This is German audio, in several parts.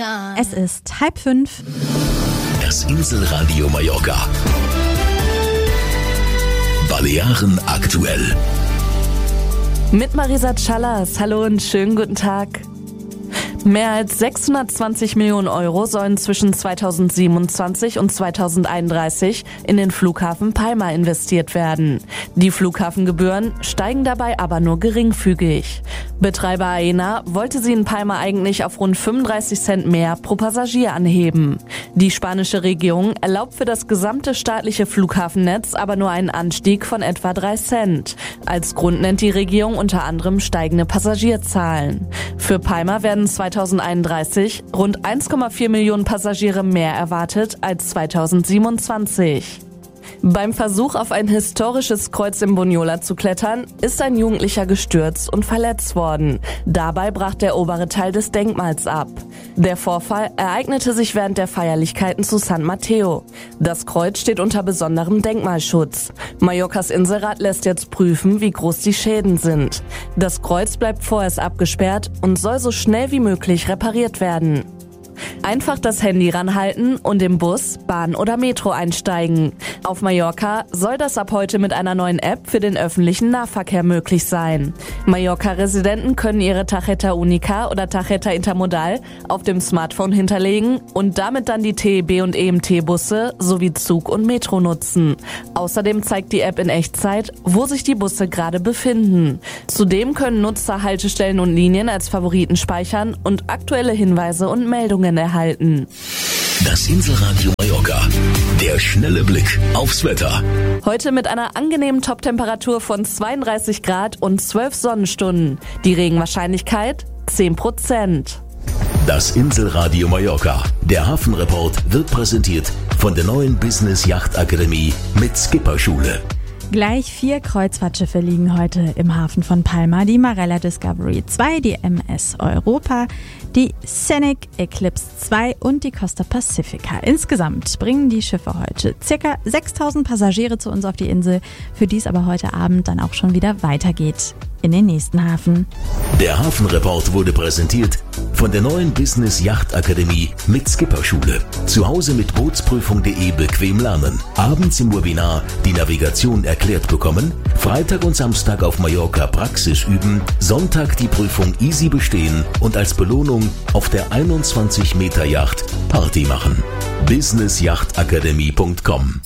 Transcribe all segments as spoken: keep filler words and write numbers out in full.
Es ist halb fünf. Das Inselradio Mallorca. Balearen aktuell. Mit Marisa Callas. Hallo und schönen guten Tag. Mehr als sechshundertzwanzig Millionen Euro sollen zwischen zweitausendsiebenundzwanzig und zweitausendeinunddreißig in den Flughafen Palma investiert werden. Die Flughafengebühren steigen dabei aber nur geringfügig. Betreiber Aena wollte sie in Palma eigentlich auf rund fünfunddreißig Cent mehr pro Passagier anheben. Die spanische Regierung erlaubt für das gesamte staatliche Flughafennetz aber nur einen Anstieg von etwa drei Cent. Als Grund nennt die Regierung unter anderem steigende Passagierzahlen. Für Palma werden zweitausendeinunddreißig rund eins Komma vier Millionen Passagiere mehr erwartet als zweitausendsiebenundzwanzig. Beim Versuch, auf ein historisches Kreuz in Bunyola zu klettern, ist ein Jugendlicher gestürzt und verletzt worden. Dabei brach der obere Teil des Denkmals ab. Der Vorfall ereignete sich während der Feierlichkeiten zu San Mateo. Das Kreuz steht unter besonderem Denkmalschutz. Mallorcas Inselrat lässt jetzt prüfen, wie groß die Schäden sind. Das Kreuz bleibt vorerst abgesperrt und soll so schnell wie möglich repariert werden. Einfach das Handy ranhalten und im Bus, Bahn oder Metro einsteigen. Auf Mallorca soll das ab heute mit einer neuen App für den öffentlichen Nahverkehr möglich sein. Mallorca-Residenten können ihre Tarjeta Única oder Tarjeta Intermodal auf dem Smartphone hinterlegen und damit dann die T E B und E M T-Busse sowie Zug und Metro nutzen. Außerdem zeigt die App in Echtzeit, wo sich die Busse gerade befinden. Zudem können Nutzer Haltestellen und Linien als Favoriten speichern und aktuelle Hinweise und Meldungen erhalten. Das Inselradio Mallorca. Der schnelle Blick aufs Wetter. Heute mit einer angenehmen Toptemperatur von zweiunddreißig Grad und zwölf Sonnenstunden. Die Regenwahrscheinlichkeit zehn Prozent. Das Inselradio Mallorca. Der Hafenreport wird präsentiert von der neuen Business Yacht Akademie mit Skipperschule. Gleich vier Kreuzfahrtschiffe liegen heute im Hafen von Palma. Die Marella Discovery zwei, die M S Europa, die Scenic Eclipse zwei und die Costa Pacifica. Insgesamt bringen die Schiffe heute ca. sechstausend Passagiere zu uns auf die Insel, für die es aber heute Abend dann auch schon wieder weitergeht in den nächsten Hafen. Der Hafenreport wurde präsentiert von der neuen Business Yacht Akademie mit Skipperschule. Zu Hause mit Bootsprüfung punkt de bequem lernen. Abends im Webinar die Navigation erklärt bekommen. Freitag und Samstag auf Mallorca Praxis üben. Sonntag die Prüfung easy bestehen und als Belohnung auf der einundzwanzig Meter Yacht Party machen. business yacht akademie punkt com.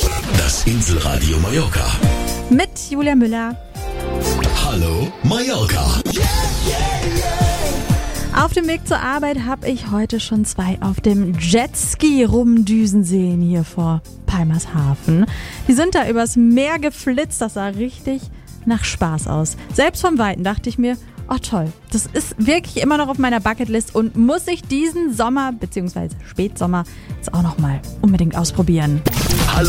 Das Inselradio Mallorca. Mit Julia Müller. Hallo Mallorca. Auf dem Weg zur Arbeit habe ich heute schon zwei auf dem Jetski rumdüsen sehen hier vor Palmas Hafen. Die sind da übers Meer geflitzt, das sah richtig nach Spaß aus. Selbst vom Weiten dachte ich mir, oh toll, das ist wirklich immer noch auf meiner Bucketlist und muss ich diesen Sommer bzw. Spätsommer jetzt auch noch mal unbedingt ausprobieren.